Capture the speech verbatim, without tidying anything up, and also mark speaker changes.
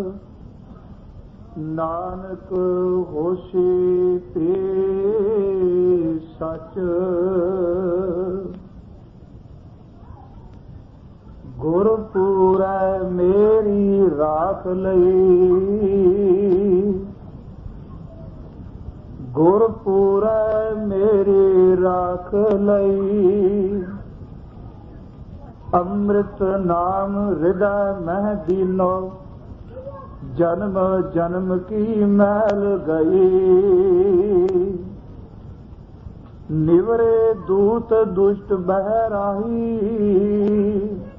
Speaker 1: ਨਾਨਕ ਹੋਸੀ ਤੇ ਸਚ। ਗੁਰਪੂਰੈ ਮੇਰੀ ਰਾਖ ਲਈ, ਗੁਰਪੂਰੈ ਮੇਰੀ ਰਾਖ ਲਈ। ਅੰਮ੍ਰਿਤ ਨਾਮ ਹਿਰਦੈ ਮਹਿ ਦੀਨੋ, ਜਨਮ ਜਨਮ ਕੀ ਮੈਲ ਗਈ। ਨਿਵਰੇ ਦੂਤ ਦੁਸ਼ਟ ਬਹਿ ਰਾਹੀ,